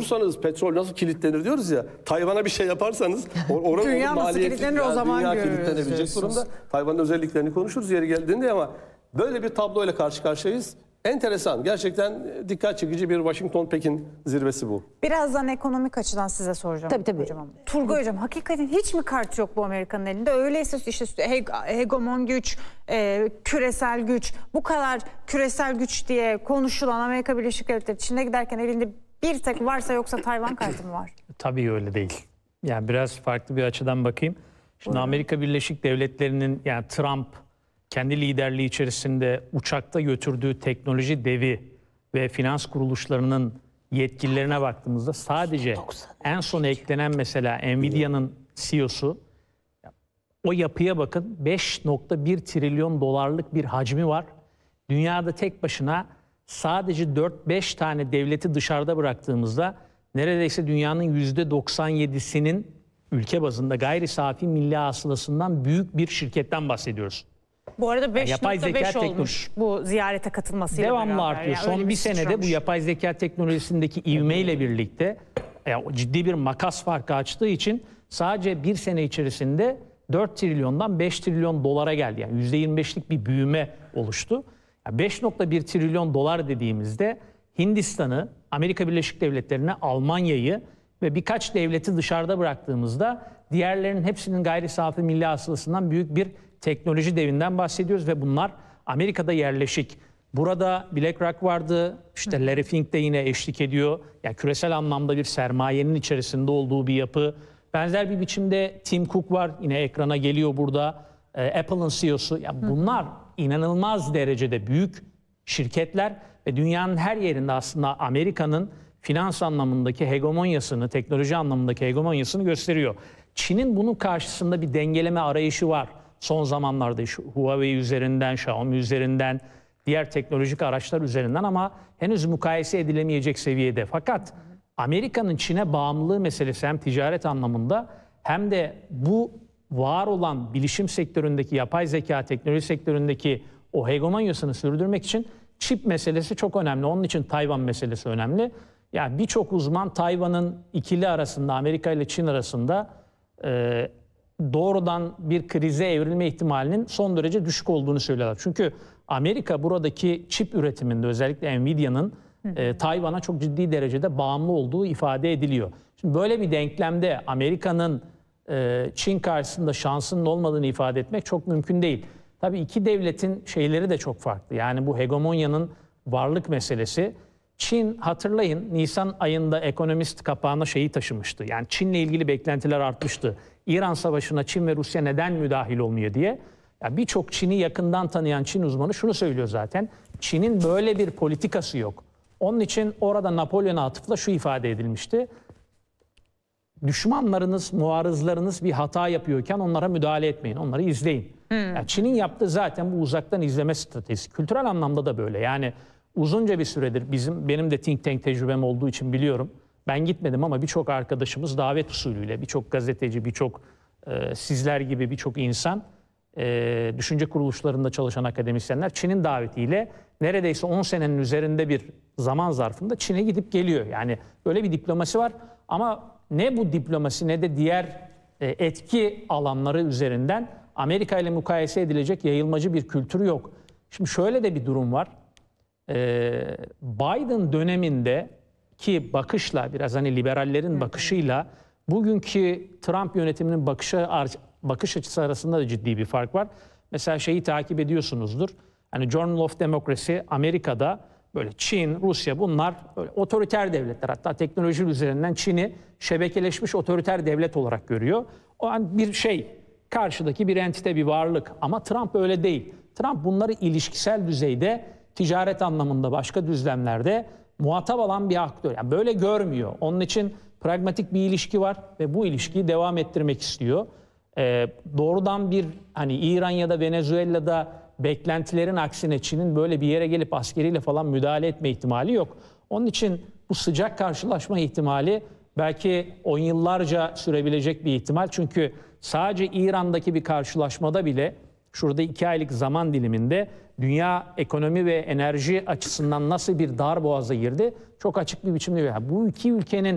vurursanız petrol nasıl kilitlenir diyoruz ya. Tayvan'a bir şey yaparsanız oranın dünya nasıl kilitlenir o zaman dünya görürüz kilitlenebilecek diyorsunuz. durumda. Tayvan'ın özelliklerini konuşuruz yeri geldiğinde ama böyle bir tabloyla karşı karşıyayız. Enteresan. Gerçekten dikkat çekici bir Washington-Pekin zirvesi bu. Birazdan ekonomik açıdan size soracağım. Tabii. Hocam. Turgay Hocam, hakikaten hiç mi kart yok bu Amerika'nın elinde? Öyleyse işte hegemon güç, küresel güç, bu kadar küresel güç diye konuşulan Amerika Birleşik Devletleri Çin'e giderken elinde bir tek varsa yoksa Tayvan kartı mı var? Tabii öyle değil. Yani biraz farklı bir açıdan bakayım. Şimdi Amerika Birleşik Devletleri'nin, yani Trump kendi liderliği içerisinde uçakta götürdüğü teknoloji devi ve finans kuruluşlarının yetkililerine baktığımızda sadece en son eklenen mesela Nvidia'nın CEO'su, o yapıya bakın, 5.1 trilyon dolarlık bir hacmi var. Dünyada tek başına sadece 4-5 tane devleti dışarıda bıraktığımızda neredeyse dünyanın %97'sinin ülke bazında gayri safi milli hasılasından büyük bir şirketten bahsediyoruz. Bu arada Yani yapay zeka 5.5 olmuş bu ziyarete katılmasıyla devamlı beraber. artıyor. Yani Son bir senede sıçramış. bu yapay zeka teknolojisindeki ivmeyle birlikte ciddi bir makas farkı açtığı için sadece bir sene içerisinde 4 trilyondan 5 trilyon dolara geldi. Yani %25'lik bir büyüme oluştu. Yani 5.1 trilyon dolar dediğimizde Hindistan'ı, Amerika Birleşik Devletleri'ne, Almanya'yı ve birkaç devleti dışarıda bıraktığımızda diğerlerinin hepsinin gayri safi milli hasılasından büyük bir teknoloji devinden bahsediyoruz ve bunlar Amerika'da yerleşik. Burada BlackRock vardı, işte Larry Fink de yine eşlik ediyor. Yani küresel anlamda bir sermayenin içerisinde olduğu bir yapı. Benzer bir biçimde Tim Cook var, yine ekrana geliyor burada. Apple'ın CEO'su. Yani bunlar inanılmaz derecede büyük şirketler ve dünyanın her yerinde aslında Amerika'nın finans anlamındaki hegemonyasını, teknoloji anlamındaki hegemonyasını gösteriyor. Çin'in bunun karşısında bir dengeleme arayışı var. Son zamanlarda Huawei üzerinden, Xiaomi üzerinden, diğer teknolojik araçlar üzerinden ama henüz mukayese edilemeyecek seviyede. Fakat Amerika'nın Çin'e bağımlılığı meselesi hem ticaret anlamında hem de bu var olan bilişim sektöründeki, yapay zeka, teknoloji sektöründeki o hegemonyasını sürdürmek için çip meselesi çok önemli. Onun için Tayvan meselesi önemli. Yani birçok uzman Tayvan'ın ikili arasında, Amerika ile Çin arasında doğrudan bir krize evrilme ihtimalinin son derece düşük olduğunu söylüyorlar. Çünkü Amerika buradaki çip üretiminde özellikle Nvidia'nın Tayvan'a çok ciddi derecede bağımlı olduğu ifade ediliyor. Şimdi böyle bir denklemde Amerika'nın Çin karşısında şansının olmadığını ifade etmek çok mümkün değil. Tabii iki devletin şeyleri de çok farklı. Yani bu hegemonyanın varlık meselesi. Çin, hatırlayın, Nisan ayında Economist kapağına şeyi taşımıştı. Yani Çin'le ilgili beklentiler artmıştı. İran Savaşı'na Çin ve Rusya neden müdahil olmuyor diye. Ya birçok Çin'i yakından tanıyan Çin uzmanı şunu söylüyor zaten. Çin'in böyle bir politikası yok. Onun için orada Napolyon'a atıfla şu ifade edilmişti. Düşmanlarınız, muarızlarınız bir hata yapıyorken onlara müdahale etmeyin, onları izleyin. Yani Çin'in yaptığı zaten bu uzaktan izleme stratejisi. Kültürel anlamda da böyle. Yani uzunca bir süredir benim de think tank tecrübem olduğu için biliyorum. Ben gitmedim ama birçok arkadaşımız davet usulüyle, birçok gazeteci, birçok sizler gibi birçok insan, düşünce kuruluşlarında çalışan akademisyenler Çin'in davetiyle neredeyse 10 senenin üzerinde bir zaman zarfında Çin'e gidip geliyor. Yani böyle bir diplomasi var ama ne bu diplomasi ne de diğer etki alanları üzerinden Amerika ile mukayese edilecek yayılmacı bir kültürü yok. Şimdi şöyle de bir durum var. Biden döneminde ki bakışla, biraz hani liberallerin bakışıyla bugünkü Trump yönetiminin bakış açısı arasında da ciddi bir fark var. Mesela şeyi takip ediyorsunuzdur. Hani Journal of Democracy Amerika'da böyle Çin, Rusya, bunlar böyle otoriter devletler. Hatta teknoloji üzerinden Çin'i şebekeleşmiş otoriter devlet olarak görüyor. O an bir şey, karşıdaki bir entite, bir varlık. Ama Trump öyle değil. Trump bunları ilişkisel düzeyde, ticaret anlamında, başka düzlemlerde muhatap alan bir aktör. Yani böyle görmüyor. Onun için pragmatik bir ilişki var ve bu ilişkiyi devam ettirmek istiyor. Doğrudan bir hani İran ya da Venezuela'da beklentilerin aksine Çin'in böyle bir yere gelip askeriyle falan müdahale etme ihtimali yok. Onun için bu sıcak karşılaşma ihtimali belki 10 yıllarca sürebilecek bir ihtimal. Çünkü sadece İran'daki bir karşılaşmada bile şurada 2 aylık zaman diliminde dünya ekonomi ve enerji açısından nasıl bir darboğaza girdi çok açık bir biçimde. Bu iki ülkenin